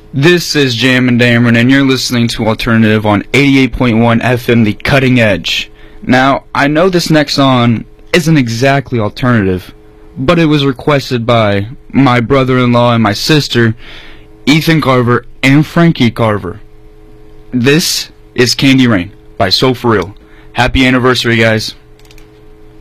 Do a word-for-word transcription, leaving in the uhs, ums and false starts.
This is Jammin' Dameron, and you're listening to Alternative on eighty-eight point one F M, The Cutting Edge. Now, I know this next song isn't exactly alternative, but it was requested by my brother-in-law and my sister, Ethan Carver and Frankie Carver. This is Candy Rain by So For Real. Happy anniversary, guys.